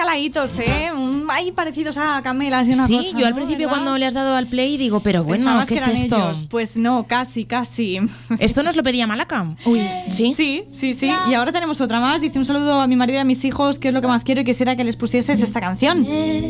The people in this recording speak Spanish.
igualaditos, ¿eh? Ay, parecidos a camelas y una cosa. Sí, yo al principio cuando le has dado al play digo, pero bueno, ¿qué es esto? Ellos. Pues no, casi. ¿Esto nos lo pedía Malaca? Uy, ¿sí? Sí. Y ahora tenemos otra más. Dice: un saludo a mi marido y a mis hijos, que es lo que más quiero y quisiera que les pusieses esta canción.